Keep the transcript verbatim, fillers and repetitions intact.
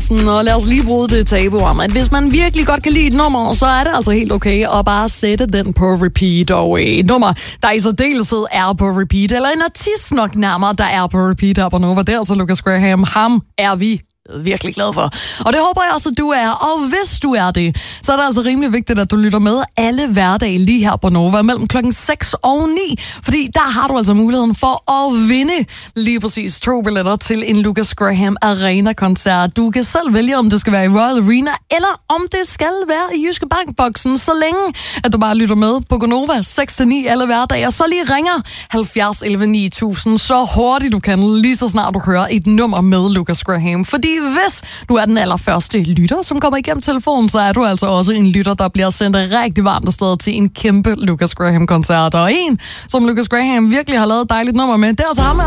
aften, og lad os lige bryde det tabu om, at hvis man virkelig godt kan lide et nummer, så er det altså helt okay at bare sætte den på repeat. Og et nummer, der i særdeleshed er på repeat, eller en artist nok nærmere, der er på repeat her på Nova, det er altså Lukas Graham. Ham er vi virkelig glad for. Og det håber jeg også, at du er. Og hvis du er det, så er det altså rimelig vigtigt, at du lytter med alle hverdage lige her på Nova mellem klokken seks og ni. Fordi der har du altså muligheden for at vinde lige præcis to billetter til en Lukas Graham Arena-koncert. Du kan selv vælge, om det skal være i Royal Arena, eller om det skal være i Jyske Bank-boksen, så længe at du bare lytter med på Nova seks til ni alle hverdage, og så lige ringer halvfjerds elleve ni tusind så hurtigt du kan, lige så snart du hører et nummer med Lukas Graham. Fordi hvis du er den allerførste lytter, som kommer igennem telefonen, så er du altså også en lytter, der bliver sendt rigtig varmt afsted til en kæmpe Lukas Graham-koncert. Og en, som Lukas Graham virkelig har lavet et dejligt nummer med, det er altså ham.